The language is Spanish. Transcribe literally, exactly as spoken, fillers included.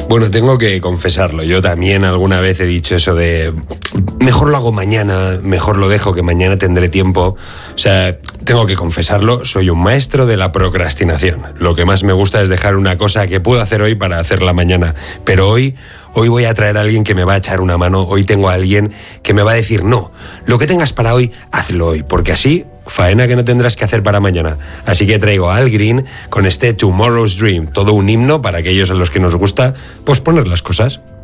Bueno, tengo que confesarlo. Yo también alguna vez he dicho eso de mejor lo hago mañana, mejor lo dejo, que mañana tendré tiempo. O sea, tengo que confesarlo, soy un maestro de la procrastinación. Lo que más me gusta es dejar una cosa que puedo hacer hoy para hacerla mañana. Pero hoy, hoy voy a traer a alguien que me va a echar una mano. Hoy tengo a alguien que me va a decir, no, lo que tengas para hoy, hazlo hoy, porque así faena que no tendrás que hacer para mañana. Así que traigo a Al Green con este Tomorrow's Dream, todo un himno para aquellos a los que nos gusta posponer las cosas.